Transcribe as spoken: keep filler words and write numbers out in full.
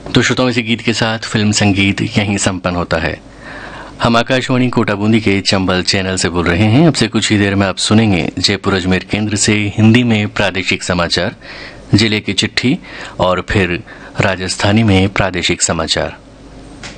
तो श्रोताओं, इसी गीत के साथ फिल्म संगीत यहीं संपन्न होता है। हम आकाशवाणी कोटा बूंदी के चंबल चैनल से बोल रहे हैं। अब से कुछ ही देर में आप सुनेंगे जयपुर अजमेर केंद्र से हिंदी में प्रादेशिक समाचार, जिले की चिट्ठी और फिर राजस्थानी में प्रादेशिक समाचार।